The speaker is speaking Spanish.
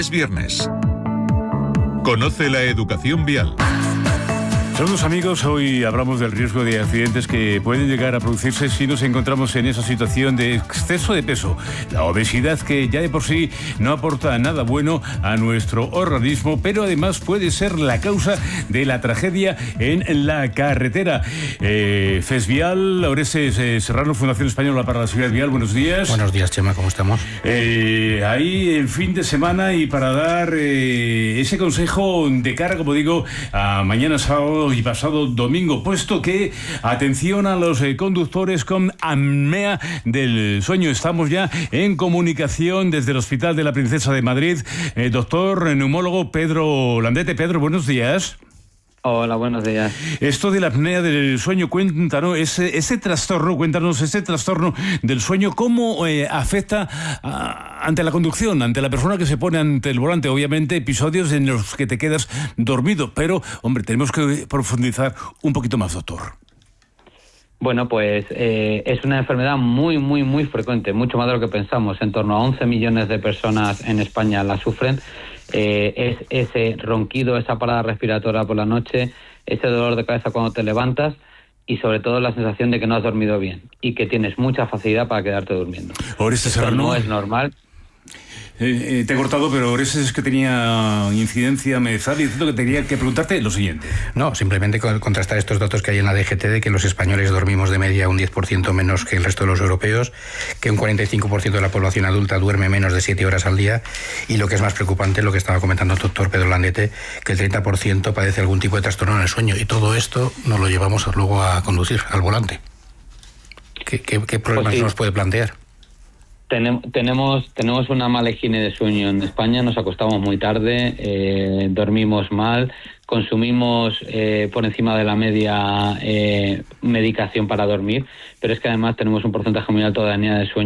Es viernes. Conoce la educación vial. Saludos amigos, hoy hablamos del riesgo de accidentes que pueden llegar a producirse si nos encontramos en esa situación de exceso de peso. La obesidad, que ya de por sí no aporta nada bueno a nuestro organismo, pero además puede ser la causa de la tragedia en la carretera. FESVIAL, Orestes Serrano, Fundación Española para la Seguridad Vial, buenos días. Buenos días, Chema, ¿cómo estamos? Ahí el fin de semana y para dar ese consejo de cara, como digo, a mañana sábado y pasado domingo, puesto que atención a los conductores con apnea del sueño. Estamos ya en comunicación desde el Hospital de la Princesa de Madrid. Doctor neumólogo Pedro Landete. Pedro, buenos días. Hola, buenos días. Esto de la apnea del sueño, cuéntanos ese trastorno del sueño, ¿cómo afecta ante la conducción, ante la persona que se pone ante el volante? Obviamente, episodios en los que te quedas dormido, pero, hombre, tenemos que profundizar un poquito más, doctor. Bueno, pues es una enfermedad muy, muy, muy frecuente, mucho más de lo que pensamos. En torno a 11 millones de personas en España la sufren. Es ese ronquido, esa parada respiratoria por la noche, ese dolor de cabeza cuando te levantas y sobre todo la sensación de que no has dormido bien y que tienes mucha facilidad para quedarte durmiendo. Orestes Serrano, no es normal. Te he cortado, pero Orestes es que tenía incidencia, me estaba diciendo que tenía que preguntarte lo siguiente. No, simplemente contrastar estos datos que hay en la DGT de que los españoles dormimos de media un 10% menos que el resto de los europeos, que un 45% de la población adulta duerme menos de 7 horas al día, y lo que es más preocupante, lo que estaba comentando el doctor Pedro Landete, que el 30% padece algún tipo de trastorno en el sueño, y todo esto nos lo llevamos luego a conducir al volante. ¿Qué problemas nos puede plantear? Tenemos una mala higiene de sueño en España, nos acostamos muy tarde, dormimos mal, consumimos por encima de la media medicación para dormir, pero es que además tenemos un porcentaje muy alto de apnea de sueño.